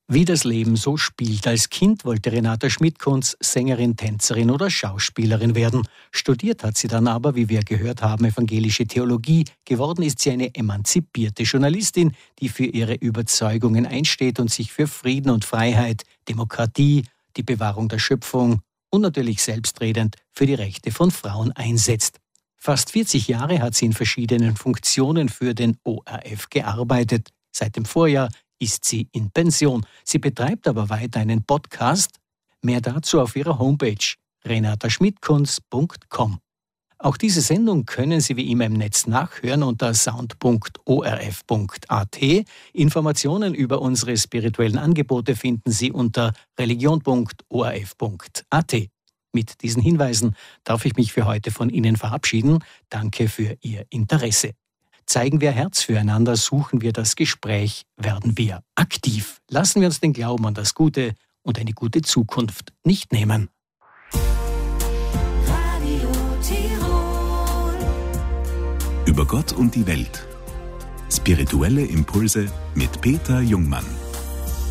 Wie das Leben so spielt. Als Kind wollte Renata Schmidtkunz Sängerin, Tänzerin oder Schauspielerin werden. Studiert hat sie dann aber, wie wir gehört haben, evangelische Theologie. Geworden ist sie eine emanzipierte Journalistin, die für ihre Überzeugungen einsteht und sich für Frieden und Freiheit, Demokratie, die Bewahrung der Schöpfung und natürlich selbstredend für die Rechte von Frauen einsetzt. Fast 40 Jahre hat sie in verschiedenen Funktionen für den ORF gearbeitet. Seit dem Vorjahr ist sie in Pension. Sie betreibt aber weiter einen Podcast. Mehr dazu auf ihrer Homepage renataschmidtkunz.com. Auch diese Sendung können Sie wie immer im Netz nachhören unter sound.orf.at. Informationen über unsere spirituellen Angebote finden Sie unter religion.orf.at. Mit diesen Hinweisen darf ich mich für heute von Ihnen verabschieden. Danke für Ihr Interesse. Zeigen wir Herz füreinander, suchen wir das Gespräch, werden wir aktiv. Lassen wir uns den Glauben an das Gute und eine gute Zukunft nicht nehmen. Radio Tirol. Über Gott und die Welt. Spirituelle Impulse mit Peter Jungmann.